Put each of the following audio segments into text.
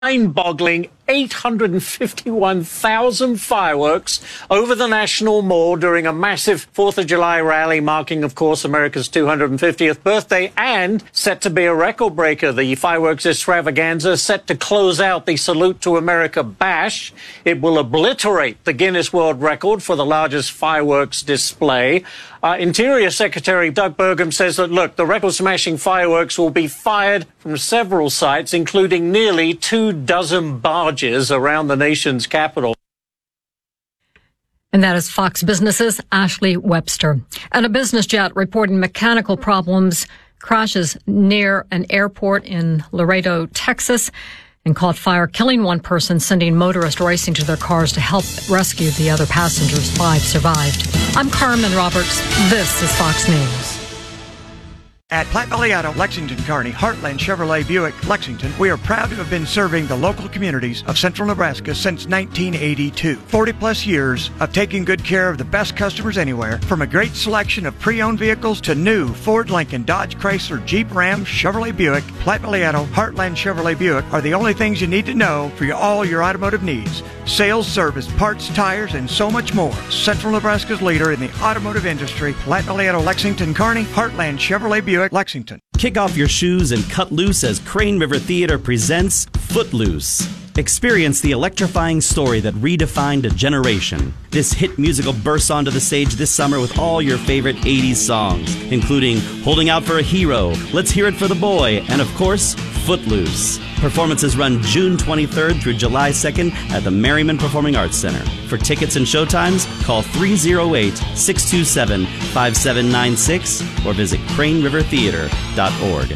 mind-boggling 851,000 fireworks over the National Mall during a massive 4th of July rally marking, of course, America's 250th birthday, and set to be a record breaker. The fireworks extravaganza set to close out the Salute to America Bash. It will obliterate the Guinness World Record for the largest fireworks display. Interior Secretary Doug Burgum says that, look, the record-smashing fireworks will be fired from several sites, including nearly 24 barges around the nation's capital. And that is Fox Business's Ashley Webster. And a business jet reporting mechanical problems crashes near an airport in Laredo, Texas, and caught fire, killing one person, sending motorists racing to their cars to help rescue the other passengers. 5 survived. I'm Carmen Roberts. This is Fox News. At Platte Valley Auto, Lexington, Kearney, Heartland Chevrolet Buick, Lexington, we are proud to have been serving the local communities of central Nebraska since 1982. 40-plus years of taking good care of the best customers anywhere, from a great selection of pre-owned vehicles to new Ford, Lincoln, Dodge, Chrysler, Jeep, Ram, Chevrolet Buick. Platte Valley Auto, Heartland Chevrolet Buick are the only things you need to know for all your automotive needs. Sales, service, parts, tires, and so much more. Central Nebraska's leader in the automotive industry, Platte Valley Auto, Lexington, Kearney, Heartland Chevrolet Buick, Lexington. Kick off your shoes and cut loose as Crane River Theater presents Footloose. Experience the electrifying story that redefined a generation. This hit musical bursts onto the stage this summer with all your favorite 80s songs, including Holding Out for a Hero, Let's Hear It for the Boy, and of course, Footloose. Performances run June 23rd through July 2nd at the Merriman Performing Arts Center. For tickets and showtimes, call 308-627-5796 or visit cranerivertheater.org.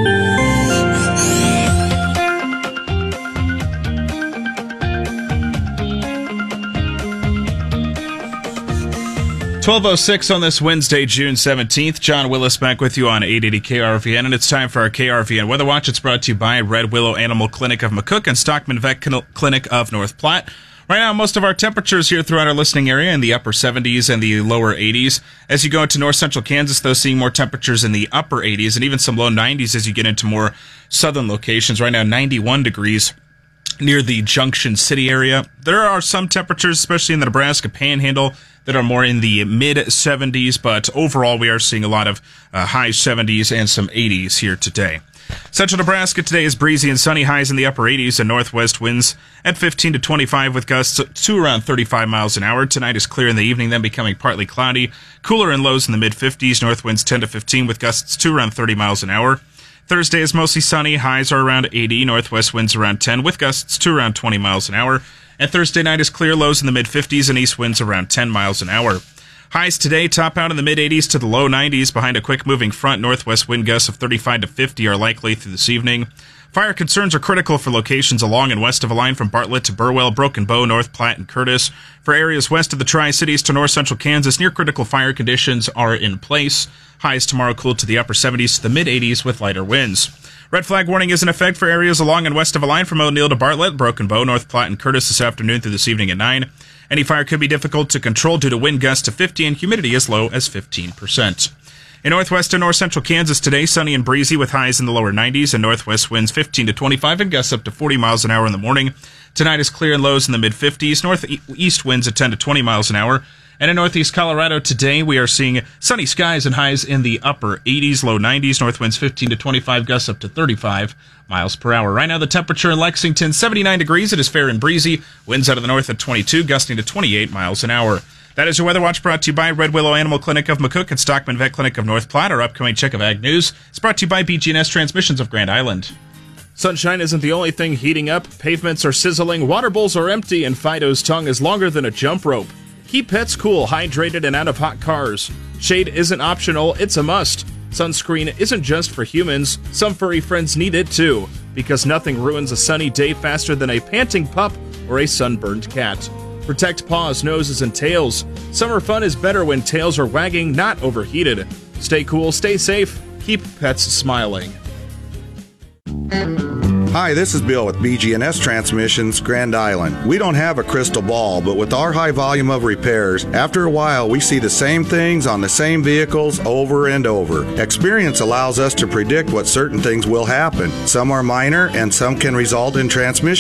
12:06 on this Wednesday, June 17th. John Willis back with you on 880 KRVN, and it's time for our KRVN Weather Watch. It's brought to you by Red Willow Animal Clinic of McCook and Stockman Vet Clinic of North Platte. Right now, most of our temperatures here throughout our listening area in the upper 70s and the lower 80s. As you go into north central Kansas, though, seeing more temperatures in the upper 80s and even some low 90s as you get into more southern locations. Right now, 91 degrees near the Junction City area. There are some temperatures, especially in the Nebraska Panhandle, that are more in the mid-70s, but overall we are seeing a lot of high 70s and some 80s here today. Central Nebraska today is breezy and sunny, highs in the upper 80s and northwest winds at 15 to 25 with gusts to around 35 miles an hour. Tonight is clear in the evening, then becoming partly cloudy. Cooler and lows in the mid-50s, north winds 10 to 15 with gusts to around 30 miles an hour. Thursday is mostly sunny, highs are around 80, northwest winds around 10 with gusts to around 20 miles an hour. And Thursday night is clear, lows in the mid-50s and east winds around 10 miles an hour. Highs today top out in the mid-80s to the low 90s behind a quick-moving front. Northwest wind gusts of 35 to 50 are likely through this evening. Fire concerns are critical for locations along and west of a line from Bartlett to Burwell, Broken Bow, North Platte, and Curtis. For areas west of the Tri-Cities to north central Kansas, near-critical fire conditions are in place. Highs tomorrow cool to the upper 70s to the mid-80s with lighter winds. Red flag warning is in effect for areas along and west of a line from O'Neill to Bartlett, Broken Bow, North Platte, and Curtis this afternoon through this evening at 9. Any fire could be difficult to control due to wind gusts to 50 and humidity as low as 15%. In northwest and north central Kansas today, sunny and breezy with highs in the lower 90s and northwest winds 15 to 25 and gusts up to 40 miles an hour in the morning. Tonight is clear and lows in the mid-50s, northeast winds at 10 to 20 miles an hour. And in northeast Colorado today, we are seeing sunny skies and highs in the upper 80s, low 90s, north winds 15 to 25, gusts up to 35 miles per hour. Right now, the temperature in Lexington, 79 degrees. It is fair and breezy. Winds out of the north at 22, gusting to 28 miles an hour. That is your Weather Watch, brought to you by Red Willow Animal Clinic of McCook and Stockman Vet Clinic of North Platte. Our upcoming check of Ag News is brought to you by BG&S Transmissions of Grand Island. Sunshine isn't the only thing heating up. Pavements are sizzling, water bowls are empty, and Fido's tongue is longer than a jump rope. Keep pets cool, hydrated, and out of hot cars. Shade isn't optional, it's a must. Sunscreen isn't just for humans. Some furry friends need it too, because nothing ruins a sunny day faster than a panting pup or a sunburned cat. Protect paws, noses, and tails. Summer fun is better when tails are wagging, not overheated. Stay cool, stay safe, keep pets smiling. Hi, this is Bill with BG&S Transmissions, Grand Island. We don't have a crystal ball, but with our high volume of repairs, after a while we see the same things on the same vehicles over and over. Experience allows us to predict what certain things will happen. Some are minor and some can result in transmission